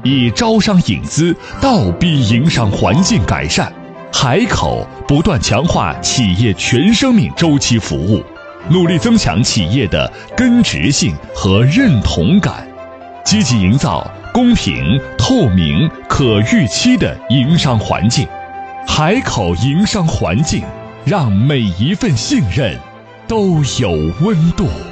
以招商引资倒逼营商环境改善。海口不断强化企业全生命周期服务，努力增强企业的根植性和认同感，积极营造公平、透明、可预期的营商环境。海口营商环境，让每一份信任都有温度。